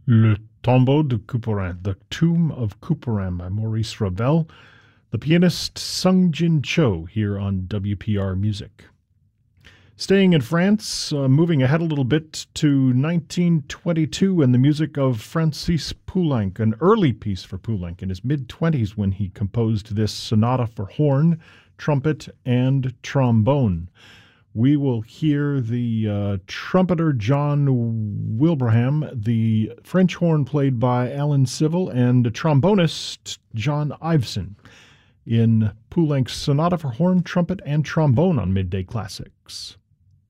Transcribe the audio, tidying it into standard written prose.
Le Tombeau de Couperin, The Tomb of Couperin by Maurice Ravel. The pianist Sung Jin Cho here on WPR Music. Staying in France, moving ahead a little bit to 1922 and the music of Francis Poulenc, an early piece for Poulenc in his mid-20s when he composed this sonata for horn, trumpet, and trombone. We will hear the trumpeter John Wilbraham, the French horn played by Alan Civil, and trombonist John Iveson in Poulenc's Sonata for Horn, Trumpet, and Trombone on Midday Classics.